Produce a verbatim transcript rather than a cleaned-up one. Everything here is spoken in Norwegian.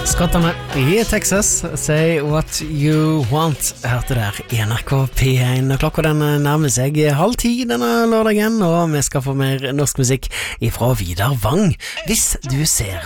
Skottene i Texas, Say What You Want, hørte der i N R K P én. Klokka den nærmer seg halv ti denne lørdagen, og vi skal få mer norsk musikk ifra Vidar Wang. Hvis du ser